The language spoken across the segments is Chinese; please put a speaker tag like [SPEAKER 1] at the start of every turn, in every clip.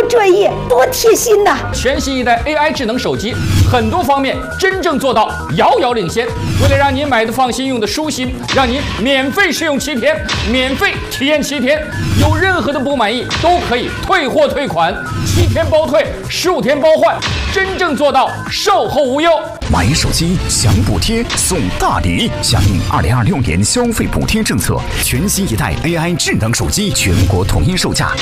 [SPEAKER 1] 专业，多贴心呐！
[SPEAKER 2] 全新一代 AI 智能手机，很多方面真正做到遥遥领先。为了让您买的放心，用的舒心，让您免费试用7天，免费体验7天，有任何的不满意都可以退货退款，7天包退，15天包换，真正做到售后无忧。
[SPEAKER 3] 买手机享补贴送大礼，响应2026年消费补贴政策，全新一代 AI 智能手机全国统一售价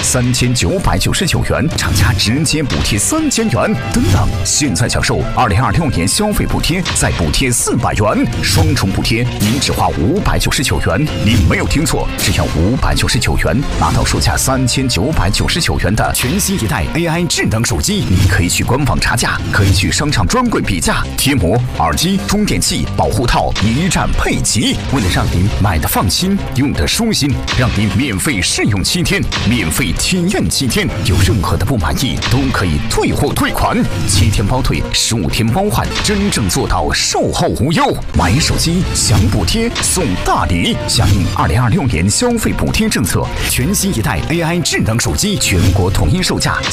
[SPEAKER 3] 3999元，厂家直接补贴3000元。等等，现在享受2026年消费补贴，再补贴400元，双重补贴，您只花599元。您没有听错，只要599元，拿到售价3999元的全新一代 AI 智能手机。你可以去官网查价，可以去商场专柜比价。贴膜、耳机、充电器、保护套一站配齐。为了让您买的放心，用的舒心，让您免费试用7天，免费体验7天，有任何的不满意都可以退货退款，7天包退，15天包换，真正做到售后无忧。买手机享补贴送大礼，响应2026年消费补贴政策，全新一代 AI 智能手机全国统一售价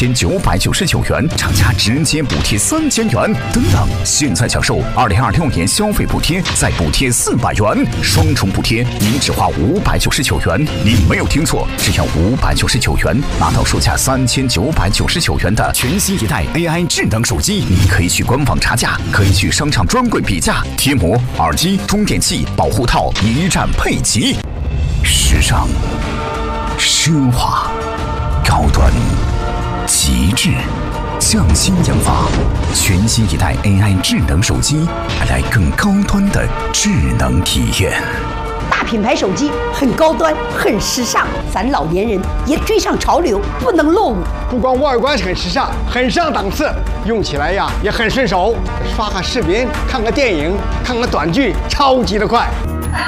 [SPEAKER 3] 3999元，厂家直接补贴3000元。等等，现在享受2026年消费补贴，再补贴400元，双重补贴，您只花599元。您没有听错，只要599元，拿到售价3999元的全新一代 AI 智能手机。你可以去官网查价，可以去商场专柜比价。贴膜、耳机、充电器、保护套一站配齐。时尚、奢华、高端、极致。匠心研发，全新一代 AI 智能手机，带来更高端的智能体验。
[SPEAKER 1] 大品牌手机很高端，很时尚，咱老年人也追上潮流，不能落伍。
[SPEAKER 4] 不光外观很时尚，很上档次，用起来呀也很顺手，刷个视频、看个电影、看个短剧，超级的快。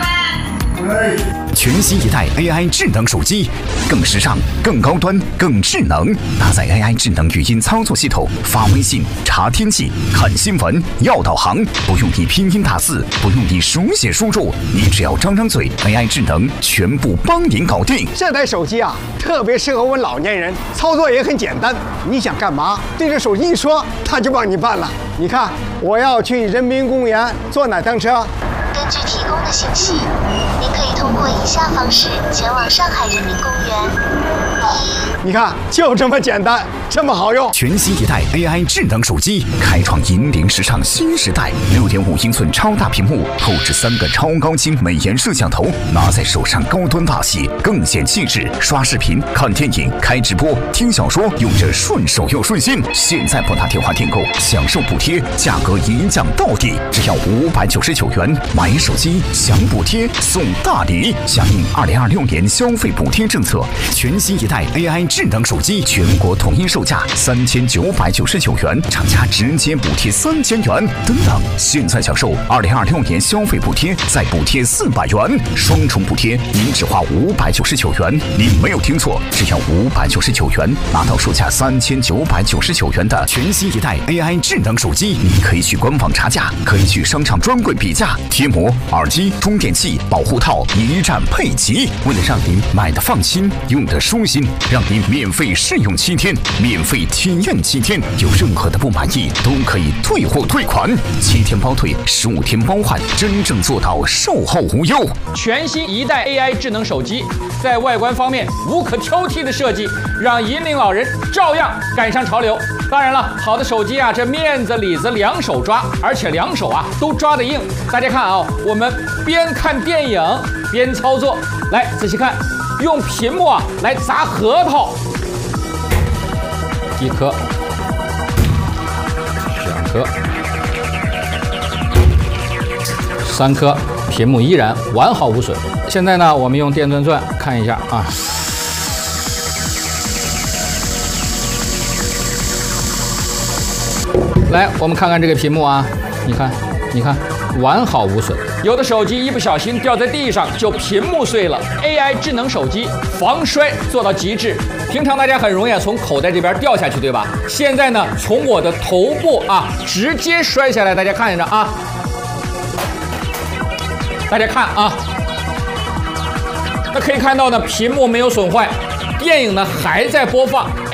[SPEAKER 3] 全新一代 AI 智能手机，更时尚、更高端、更智能。搭载 AI 智能语音操作系统，发微信、查天气、看新闻、要导航，不用你拼音打字，不用你手写输入，你只要张张嘴 ，AI 智能全部帮您搞定。
[SPEAKER 4] 这台手机啊，特别适合我们老年人，操作也很简单。你想干嘛，对着手机一说，它就帮你办了。你看，我要去人民公园坐哪趟车？
[SPEAKER 5] 根据提供的信息，您可以通过以下方式前往上海人民公园。
[SPEAKER 4] 你看，就这么简单，这么好用。
[SPEAKER 3] 全新一代 AI 智能手机，开创引领时尚新时代。6.5英寸超大屏幕，后置3个超高清美颜摄像头，拿在手上高端大气，更显气质。刷视频、看电影、开直播、听小说，用着顺手又顺心。现在拨打电话订购，享受补贴，价格一降到底，只要599元。买手机享补贴送大礼，响应2026年消费补贴政策，全新一代 AI 智能手机全国统一售价3999元，厂家直接补贴3000元。等等，现在享受2026年消费补贴，再补贴400元，双重补贴，您只花599元。您没有听错，只要599元，拿到售价3999元的全新一代 AI 智能手机。你可以去官网查价，可以去商场专柜比价。贴膜、耳机、充电器、保护套一站配齐。为了让您买的放心，用的舒心，让您免费试用7天，免费体验7天，有任何的不满意都可以退货退款，7天包退，15天包换，真正做到售后无忧。
[SPEAKER 2] 全新一代 AI 智能手机，在外观方面无可挑剔的设计，让引领老人照样赶上潮流。当然了，好的手机啊，这面子里子两手抓，而且两手啊都抓得硬。大家看啊，我们边看电影边操作，来仔细看，用屏幕啊来砸核桃，1颗、2颗、3颗，屏幕依然完好无损。现在呢，我们用电钻钻看一下啊。来，我们看看这个屏幕啊，你看，完好无损。有的手机一不小心掉在地上就屏幕碎了。AI 智能手机防摔做到极致。平常大家很容易从口袋这边掉下去，对吧？现在呢，从我的头部啊直接摔下来，大家看着啊，大家看啊，那可以看到呢，屏幕没有损坏，电影呢还在播放。